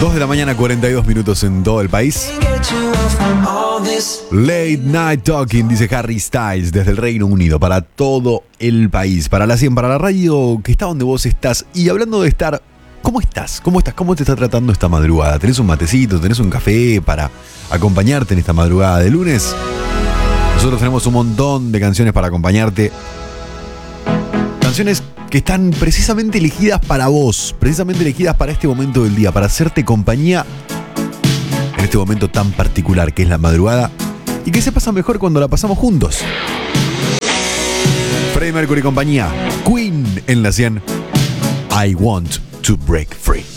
2 de la mañana, 42 minutos en todo el país. Late Night Talking, dice Harry Styles, desde el Reino Unido, para todo el país, para la 100, para la radio que está donde vos estás. Y hablando de estar, ¿cómo estás? ¿Cómo estás? ¿Cómo te está tratando esta madrugada? ¿Tenés un matecito? ¿Tenés un café para acompañarte en esta madrugada de lunes? Nosotros tenemos un montón de canciones para acompañarte. Canciones que están precisamente elegidas para vos, precisamente elegidas para este momento del día, para hacerte compañía en este momento tan particular que es la madrugada y que se pasa mejor cuando la pasamos juntos. Freddie Mercury y compañía, Queen en la 100, I Want to Break Free.